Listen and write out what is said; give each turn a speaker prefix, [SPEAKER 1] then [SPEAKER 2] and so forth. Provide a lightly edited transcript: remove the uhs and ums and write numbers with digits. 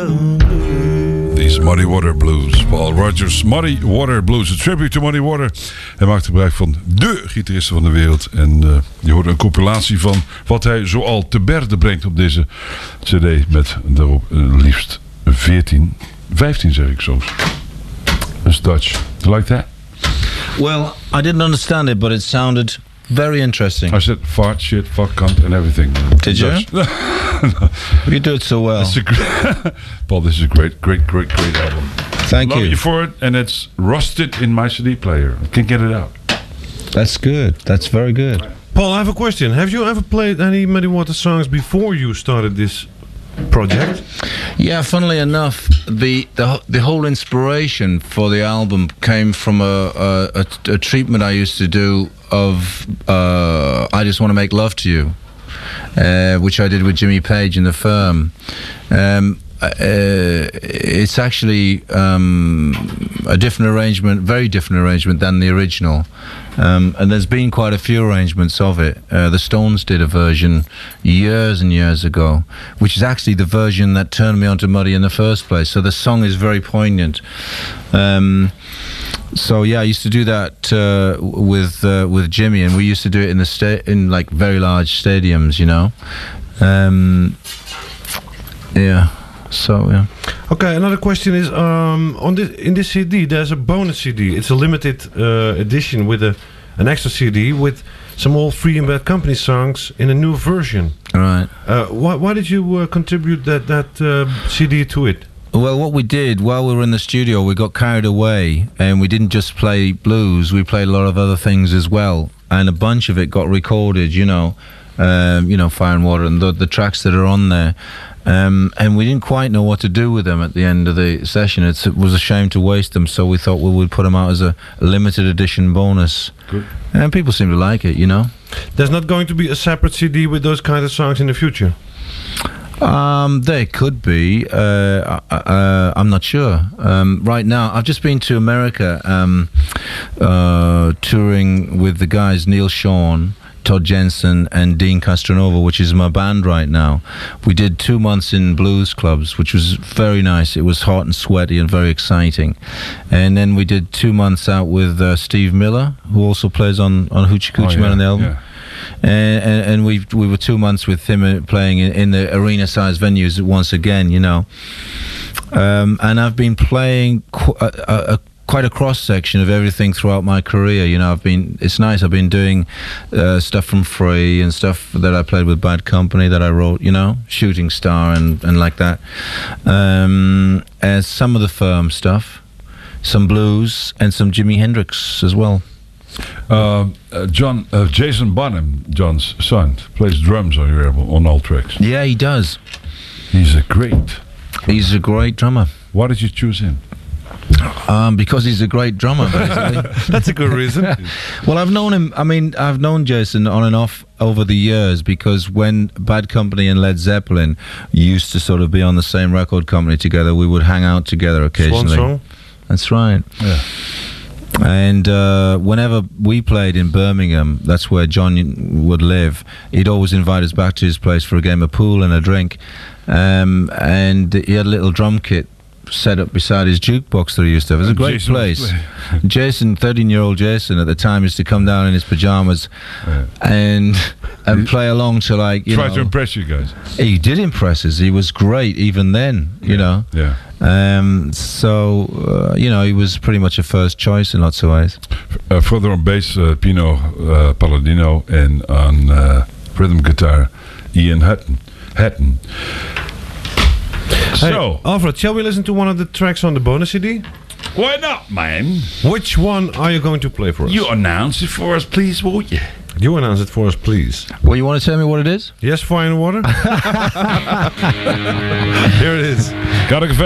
[SPEAKER 1] These Muddy Water Blues. Paul Rodgers, Muddy Water Blues. A tribute to Muddy Water. Hij maakt gebruik van de gitaristen van de wereld. En je hoort een compilatie van wat hij zoal te berde brengt op deze cd. Met daarop liefst 15 zeg ik soms. Dat is Dutch. You like that?
[SPEAKER 2] Well, I didn't understand it, but it sounded very interesting.
[SPEAKER 1] I said fart, shit, fuck, cunt and everything.
[SPEAKER 2] Did you? You do it so well.
[SPEAKER 1] Paul, this is a great album.
[SPEAKER 2] Thank
[SPEAKER 1] Love
[SPEAKER 2] you.
[SPEAKER 1] you for it, and it's rusted in my CD player. I can't get it out.
[SPEAKER 2] That's good. That's very good.
[SPEAKER 3] Paul, I have a question. Have you ever played any Muddy Water songs before you started this project?
[SPEAKER 2] Yeah, funnily enough, the whole inspiration for the album came from a treatment I used to do of I Just Want to Make Love to You, which I did with Jimmy Page in The Firm. It's actually a different arrangement, very different arrangement than the original. And there's been quite a few arrangements of it. The Stones did a version years and years ago, which is actually the version that turned me onto Muddy in the first place. So the song is very poignant. So yeah, I used to do that with Jimmy, and we used to do it in like very large stadiums, you know. Yeah. So yeah.
[SPEAKER 3] Okay, another question is in this CD there's a bonus CD. It's a limited edition with an extra CD with some old Free and Bad Company songs in a new version.
[SPEAKER 2] Right.
[SPEAKER 3] Why did you contribute that CD to it?
[SPEAKER 2] Well, what we did while we were in the studio, we got carried away, and we didn't just play blues. We played a lot of other things as well, and a bunch of it got recorded. You know, Fire and Water and the tracks that are on there. And we didn't quite know what to do with them at the end of the session. It was a shame to waste them, so we thought we would put them out as a limited edition bonus.
[SPEAKER 1] Good.
[SPEAKER 2] And people seem to like it, you know.
[SPEAKER 3] There's not going to be a separate CD with those kind of songs in the future?
[SPEAKER 2] There could be. I'm not sure. Right now, I've just been to America touring with the guys Neil Sean, Todd Jensen and Dean Castronova, which is my band right now. We did 2 months in blues clubs, which was very nice. It was hot and sweaty and very exciting. And then we did 2 months out with Steve Miller, who also plays on Hoochie Coochie Man on the album.
[SPEAKER 1] Yeah.
[SPEAKER 2] And we were 2 months with him playing in the arena-sized venues once again, you know. And I've been playing quite a cross-section of everything throughout my career, you know. It's nice, I've been doing stuff from Free and stuff that I played with Bad Company that I wrote, you know, Shooting Star and like that. And some of the Firm stuff, some blues, and some Jimi Hendrix as well.
[SPEAKER 1] Jason Bonham, John's son, plays drums on your album, on all tracks.
[SPEAKER 2] Yeah, he does.
[SPEAKER 1] He's a great
[SPEAKER 2] drummer.
[SPEAKER 1] Why did you choose him?
[SPEAKER 2] Because he's a great drummer, basically.
[SPEAKER 3] That's a good reason.
[SPEAKER 2] Well, I've known him. I mean, I've known Jason on and off over the years, because when Bad Company and Led Zeppelin used to sort of be on the same record company together, we would hang out together occasionally.
[SPEAKER 3] Swan Song?
[SPEAKER 2] That's right.
[SPEAKER 1] Yeah.
[SPEAKER 2] And whenever we played in Birmingham, that's where John would live, he'd always invite us back to his place for a game of pool and a drink. And he had a little drum kit set up beside his jukebox that he used to have. It was a great
[SPEAKER 1] Jason
[SPEAKER 2] place. Jason, 13-year-old Jason at the time, used to come down in his pajamas and play along to, like, you know.
[SPEAKER 1] Try to impress you guys.
[SPEAKER 2] He did impress us. He was great even then, you know.
[SPEAKER 1] Yeah.
[SPEAKER 2] So, you know, he was pretty much a first choice in lots of ways.
[SPEAKER 1] Further on bass, Pino Palladino, and on rhythm guitar, Ian Hatton. So,
[SPEAKER 3] hey, Alfred, shall we listen to one of the tracks on the bonus CD?
[SPEAKER 1] Why not, man?
[SPEAKER 3] Which one are you going to play for us?
[SPEAKER 1] You announce it for us, please, won't you?
[SPEAKER 3] You announce it for us, please.
[SPEAKER 2] Well, you want to tell me what it is?
[SPEAKER 3] Yes, Fire and Water? Here it is.
[SPEAKER 1] Gotta